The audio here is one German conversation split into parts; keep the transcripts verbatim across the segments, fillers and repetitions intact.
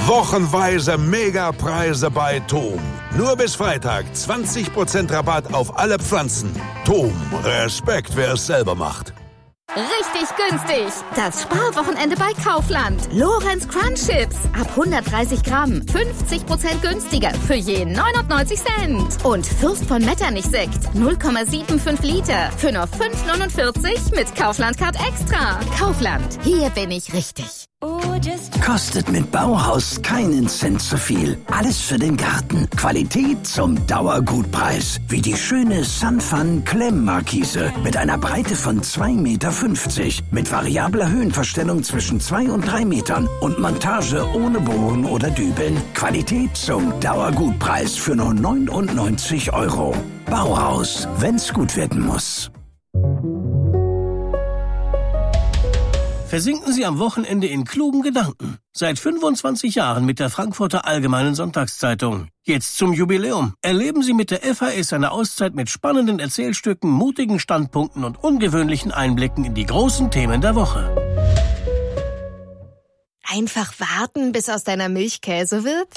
Wochenweise Megapreise bei Thom. Nur bis Freitag zwanzig Prozent Rabatt auf alle Pflanzen. Thom, Respekt, wer es selber macht. Richtig günstig. Das Sparwochenende bei Kaufland. Lorenz Crunch Chips. Ab hundertdreißig Gramm. fünfzig Prozent günstiger. Für je neunundneunzig Cent. Und Fürst von Metternich Sekt. null Komma fünfundsiebzig Liter. Für nur fünf neunundvierzig mit Kaufland Card Extra. Kaufland. Hier bin ich richtig. Kostet mit Bauhaus keinen Cent zu viel. Alles für den Garten. Qualität zum Dauergutpreis. Wie die schöne Sunfun Klemmmarkise mit einer Breite von zwei Meter fünfzig. Mit variabler Höhenverstellung zwischen zwei und drei Metern. Und Montage ohne Bohren oder Dübeln. Qualität zum Dauergutpreis für nur neunundneunzig Euro. Bauhaus, wenn's gut werden muss. Versinken Sie am Wochenende in klugen Gedanken. Seit fünfundzwanzig Jahren mit der Frankfurter Allgemeinen Sonntagszeitung. Jetzt zum Jubiläum. Erleben Sie mit der F A S eine Auszeit mit spannenden Erzählstücken, mutigen Standpunkten und ungewöhnlichen Einblicken in die großen Themen der Woche. Einfach warten, bis aus deiner Milch Käse wird?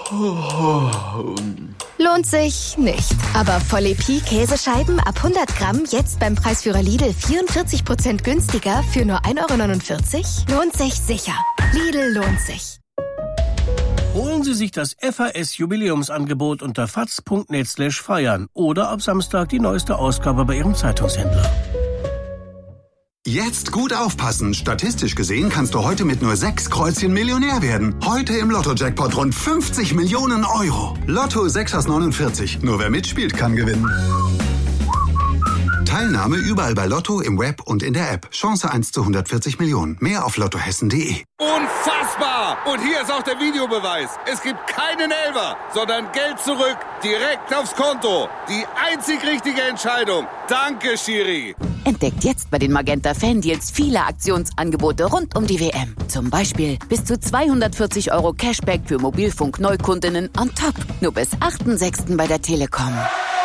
Lohnt sich nicht. Aber Volle Pi Käsescheiben ab hundert Gramm jetzt beim Preisführer Lidl vierundvierzig Prozent günstiger für nur ein Euro neunundvierzig? Lohnt sich sicher. Lidl lohnt sich. Holen Sie sich das F A S-Jubiläumsangebot unter faz punkt net slash feiern oder ab Samstag die neueste Ausgabe bei Ihrem Zeitungshändler. Jetzt gut aufpassen. Statistisch gesehen kannst du heute mit nur sechs Kreuzchen Millionär werden. Heute im Lotto-Jackpot rund fünfzig Millionen Euro. Lotto sechs aus neunundvierzig. Nur wer mitspielt, kann gewinnen. Teilnahme überall bei Lotto, im Web und in der App. Chance eins zu hundertvierzig Millionen. Mehr auf lottohessen punkt de. Unfassbar! Und hier ist auch der Videobeweis. Es gibt keinen Elfer, sondern Geld zurück, direkt aufs Konto. Die einzig richtige Entscheidung. Danke, Schiri. Entdeckt jetzt bei den Magenta Fan-Deals viele Aktionsangebote rund um die W M. Zum Beispiel bis zu zweihundertvierzig Euro Cashback für Mobilfunk-Neukundinnen on top. Nur bis achten sechsten bei der Telekom.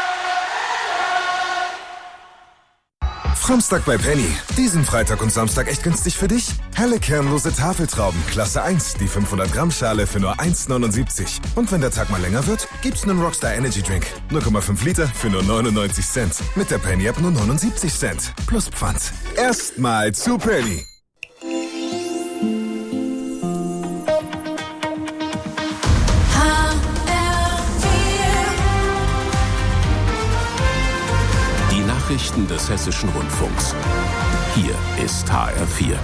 Samstag bei Penny. Diesen Freitag und Samstag echt günstig für dich? Helle kernlose Tafeltrauben, Klasse eins, die fünfhundert Gramm Schale für nur eins neunundsiebzig. Und wenn der Tag mal länger wird, gibt's einen Rockstar Energy Drink. null Komma fünf Liter für nur neunundneunzig Cent. Mit der Penny App nur neunundsiebzig Cent. Plus Pfand. Erstmal zu Penny. Nachrichten des Hessischen Rundfunks. Hier ist H R vier.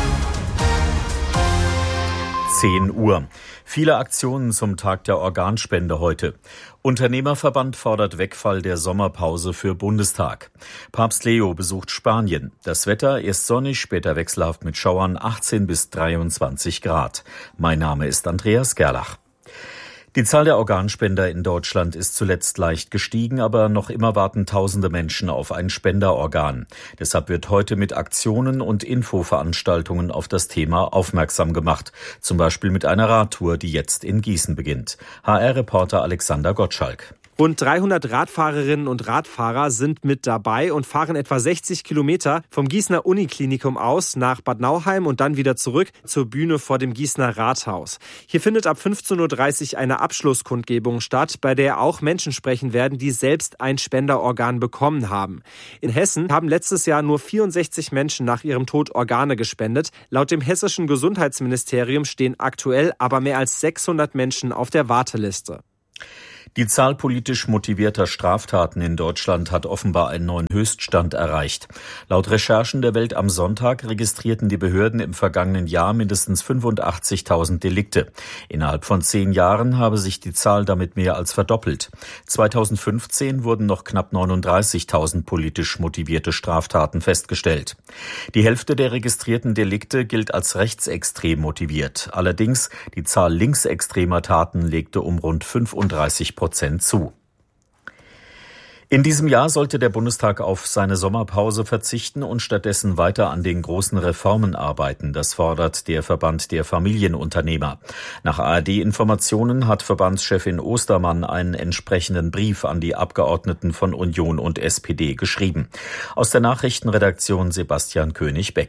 zehn Uhr. Viele Aktionen zum Tag der Organspende heute. Unternehmerverband fordert Wegfall der Sommerpause für Bundestag. Papst Leo besucht Spanien. Das Wetter erst sonnig, später wechselhaft mit Schauern, achtzehn bis dreiundzwanzig Grad. Mein Name ist Andreas Gerlach. Die Zahl der Organspender in Deutschland ist zuletzt leicht gestiegen, aber noch immer warten tausende Menschen auf ein Spenderorgan. Deshalb wird heute mit Aktionen und Infoveranstaltungen auf das Thema aufmerksam gemacht. Zum Beispiel mit einer Radtour, die jetzt in Gießen beginnt. H R-Reporter Alexander Gottschalk. Rund dreihundert Radfahrerinnen und Radfahrer sind mit dabei und fahren etwa sechzig Kilometer vom Gießener Uniklinikum aus nach Bad Nauheim und dann wieder zurück zur Bühne vor dem Gießener Rathaus. Hier findet ab fünfzehn Uhr dreißig eine Abschlusskundgebung statt, bei der auch Menschen sprechen werden, die selbst ein Spenderorgan bekommen haben. In Hessen haben letztes Jahr nur vierundsechzig Menschen nach ihrem Tod Organe gespendet. Laut dem hessischen Gesundheitsministerium stehen aktuell aber mehr als sechshundert Menschen auf der Warteliste. Die Zahl politisch motivierter Straftaten in Deutschland hat offenbar einen neuen Höchststand erreicht. Laut Recherchen der Welt am Sonntag registrierten die Behörden im vergangenen Jahr mindestens fünfundachtzigtausend Delikte. Innerhalb von zehn Jahren habe sich die Zahl damit mehr als verdoppelt. zweitausendfünfzehn wurden noch knapp neununddreißigtausend politisch motivierte Straftaten festgestellt. Die Hälfte der registrierten Delikte gilt als rechtsextrem motiviert. Allerdings die Zahl linksextremer Taten legte um rund fünfunddreißig Prozent zu. In diesem Jahr sollte der Bundestag auf seine Sommerpause verzichten und stattdessen weiter an den großen Reformen arbeiten. Das fordert der Verband der Familienunternehmer. Nach A R D-Informationen hat Verbandschefin Ostermann einen entsprechenden Brief an die Abgeordneten von Union und S P D geschrieben. Aus der Nachrichtenredaktion Sebastian König-Beck.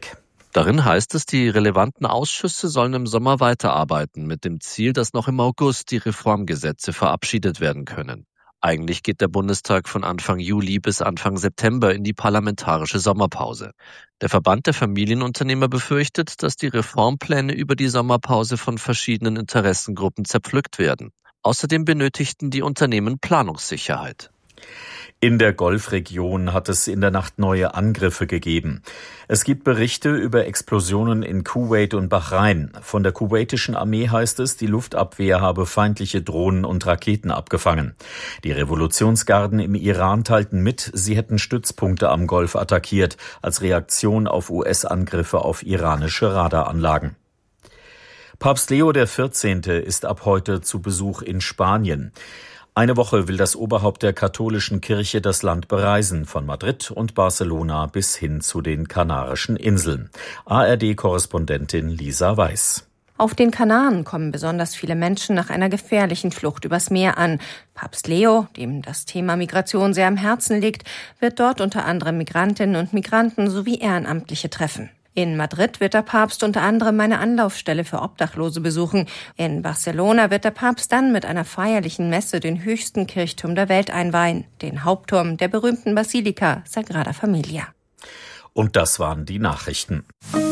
Darin heißt es, die relevanten Ausschüsse sollen im Sommer weiterarbeiten, mit dem Ziel, dass noch im August die Reformgesetze verabschiedet werden können. Eigentlich geht der Bundestag von Anfang Juli bis Anfang September in die parlamentarische Sommerpause. Der Verband der Familienunternehmer befürchtet, dass die Reformpläne über die Sommerpause von verschiedenen Interessengruppen zerpflückt werden. Außerdem benötigten die Unternehmen Planungssicherheit. In der Golfregion hat es in der Nacht neue Angriffe gegeben. Es gibt Berichte über Explosionen in Kuwait und Bahrain. Von der kuwaitischen Armee heißt es, die Luftabwehr habe feindliche Drohnen und Raketen abgefangen. Die Revolutionsgarden im Iran teilten mit, sie hätten Stützpunkte am Golf attackiert, als Reaktion auf U S-Angriffe auf iranische Radaranlagen. Papst Leo der vierzehnte ist ab heute zu Besuch in Spanien. Eine Woche will das Oberhaupt der katholischen Kirche das Land bereisen, von Madrid und Barcelona bis hin zu den Kanarischen Inseln. A R D-Korrespondentin Lisa Weiß. Auf den Kanaren kommen besonders viele Menschen nach einer gefährlichen Flucht übers Meer an. Papst Leo, dem das Thema Migration sehr am Herzen liegt, wird dort unter anderem Migrantinnen und Migranten sowie Ehrenamtliche treffen. In Madrid wird der Papst unter anderem eine Anlaufstelle für Obdachlose besuchen. In Barcelona wird der Papst dann mit einer feierlichen Messe den höchsten Kirchturm der Welt einweihen, den Hauptturm der berühmten Basilika Sagrada Familia. Und das waren die Nachrichten.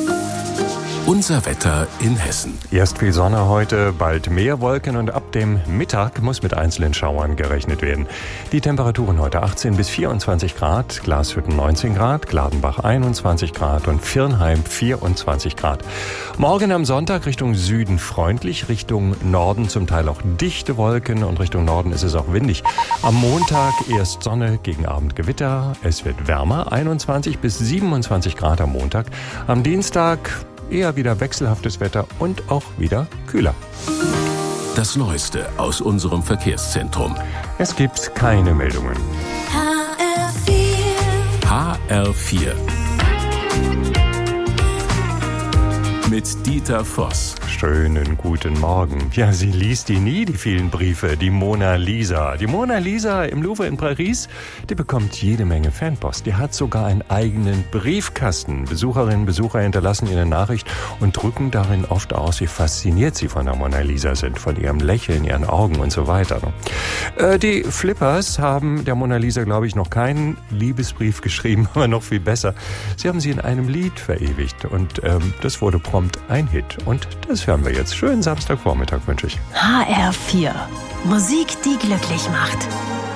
Unser Wetter in Hessen. Erst viel Sonne heute, bald mehr Wolken und ab dem Mittag muss mit einzelnen Schauern gerechnet werden. Die Temperaturen heute achtzehn bis vierundzwanzig Grad, Glashütten neunzehn Grad, Gladenbach einundzwanzig Grad und Virnheim vierundzwanzig Grad. Morgen am Sonntag Richtung Süden freundlich, Richtung Norden zum Teil auch dichte Wolken und Richtung Norden ist es auch windig. Am Montag erst Sonne, gegen Abend Gewitter. Es wird wärmer, einundzwanzig bis siebenundzwanzig Grad am Montag. Am Dienstag eher wieder wechselhaftes Wetter und auch wieder kühler. Das Neueste aus unserem Verkehrszentrum. Es gibt keine Meldungen. H R vier. H R vier. Mit Dieter Voss. Schönen guten Morgen. Ja, sie liest die nie, die vielen Briefe. Die Mona Lisa. Die Mona Lisa im Louvre in Paris, die bekommt jede Menge Fanpost. Die hat sogar einen eigenen Briefkasten. Besucherinnen und Besucher hinterlassen ihre Nachricht und drücken darin oft aus, wie fasziniert sie von der Mona Lisa sind, von ihrem Lächeln, ihren Augen und so weiter. Äh, die Flippers haben der Mona Lisa, glaube ich, noch keinen Liebesbrief geschrieben, aber noch viel besser. Sie haben sie in einem Lied verewigt und ähm, das wurde prompt ein Hit. Und das hören wir jetzt. Schönen Samstagvormittag wünsche ich. H R vier. Musik, die glücklich macht.